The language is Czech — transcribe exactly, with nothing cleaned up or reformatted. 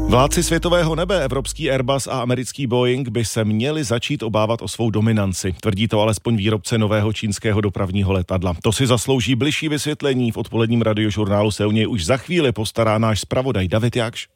Vládci světového nebe, evropský Airbus a americký Boeing, by se měli začít obávat o svou dominanci. Tvrdí to alespoň výrobce nového čínského dopravního letadla. To si zaslouží bližší vysvětlení. V odpoledním radiožurnálu se o něj už za chvíli postará náš zpravodaj David Jakš.